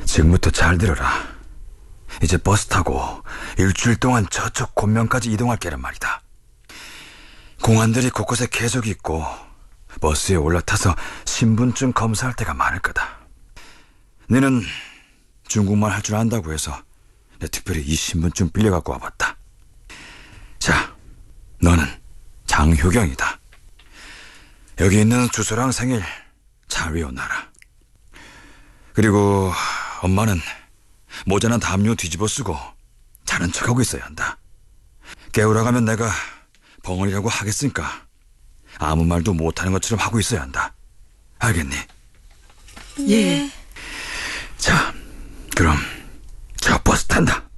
지금부터 잘 들어라. 이제 버스 타고 일주일 동안 저쪽 곤면까지 이동할 게란 말이다. 공안들이 곳곳에 계속 있고 버스에 올라타서 신분증 검사할 때가 많을 거다. 너는 중국말 할 줄 안다고 해서 내가 특별히 이 신분증 빌려갖고 와봤다. 자, 너는 장효경이다. 여기 있는 주소랑 생일 잘 외워놔라. 그리고 엄마는 모자란 담요 뒤집어 쓰고 자는 척하고 있어야 한다. 깨우러 가면 내가 벙어리라고 하겠으니까 아무 말도 못하는 것처럼 하고 있어야 한다. 알겠니? 예. 자, 그럼 저 버스 탄다.